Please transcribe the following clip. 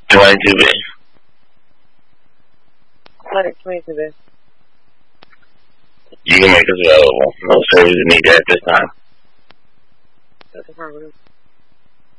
22B. What is 22B? You can make us available. No service needed at this time. That's the problem.